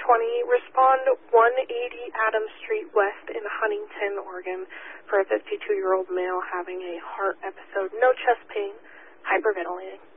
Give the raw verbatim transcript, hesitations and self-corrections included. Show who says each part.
Speaker 1: twenty, respond one eighty Adams Street West in Huntington, Oregon, for a fifty-two-year-old male having a heart episode, no chest pain, hyperventilating.